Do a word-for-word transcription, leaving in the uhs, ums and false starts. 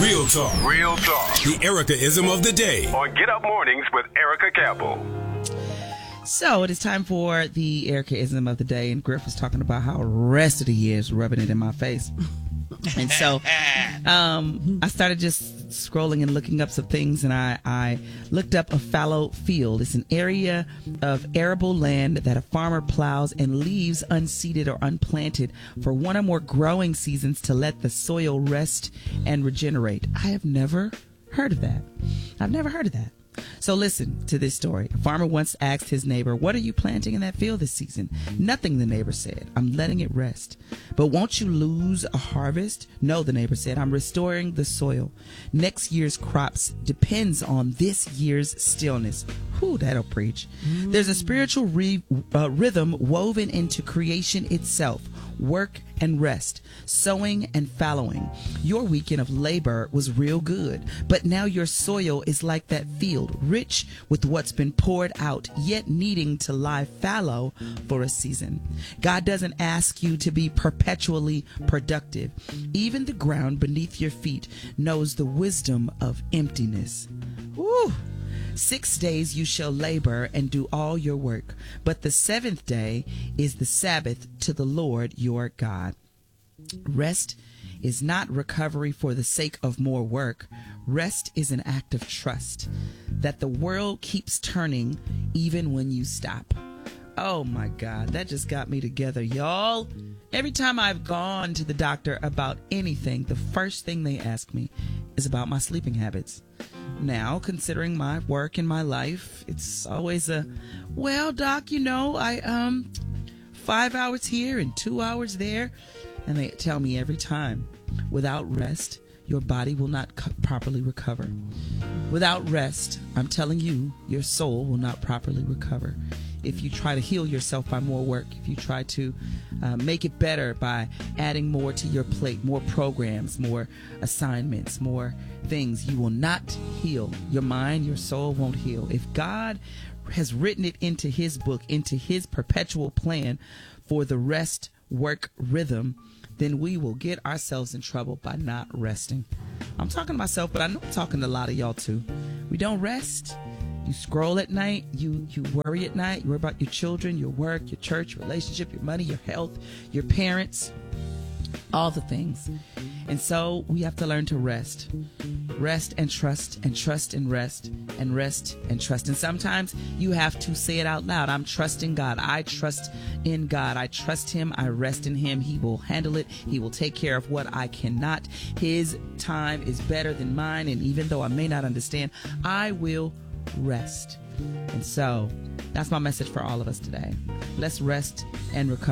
Real talk. Real talk. The Erica-ism of the day. On Get Up Mornings with Erica Campbell. So it is time for the Erica-ism of the day, and Griff was talking about how rested he is, rubbing it in my face. And so um, I started just scrolling and looking up some things, and I, I looked up a fallow field. It's an area of arable land that a farmer plows and leaves unseeded or unplanted for one or more growing seasons to let the soil rest and regenerate. I have never heard of that. I've never heard of that. So listen to this story. A farmer once asked his neighbor, "What are you planting in that field this season?" "Nothing," the neighbor said. "I'm letting it rest." "But won't you lose a harvest?" "No," the neighbor said. "I'm restoring the soil. Next year's crops depends on this year's stillness." Whew, that'll preach. Mm. There's a spiritual re- uh, rhythm woven into creation itself. Work and rest, sowing and fallowing. Your weekend of labor was real good, but now your soil is like that field, rich with what's been poured out, yet needing to lie fallow for a season. God doesn't ask you to be perpetually productive. Even the ground beneath your feet knows the wisdom of emptiness. Woo! Six days you shall labor and do all your work, but the seventh day is the Sabbath to the Lord your God. Rest is not recovery for the sake of more work. Rest is an act of trust that the world keeps turning even when you stop. Oh my God, that just got me together, y'all. Every time I've gone to the doctor about anything, the first thing they ask me is about my sleeping habits. Now, considering my work and my life, it's always a, well, doc, you know, I, um, five hours here and two hours there. And they tell me every time, without rest, your body will not co- properly recover. Without rest, I'm telling you, your soul will not properly recover. If you try to heal yourself by more work, if you try to uh, make it better by adding more to your plate, more programs, more assignments, more things, you will not heal. Your mind, your soul won't heal. If God has written it into his book, into his perpetual plan for the rest work rhythm, then we will get ourselves in trouble by not resting. I'm talking to myself, but I know I'm talking to a lot of y'all too. We don't rest. You scroll at night, you, you worry at night, you worry about your children, your work, your church, your relationship, your money, your health, your parents, all the things. And so we have to learn to rest. Rest and trust, and trust and rest, and rest and trust. And sometimes you have to say it out loud. I'm trusting God. I trust in God. I trust him. I rest in him. He will handle it. He will take care of what I cannot. His time is better than mine. And even though I may not understand, I will rest. And so that's my message for all of us today. Let's rest and recover.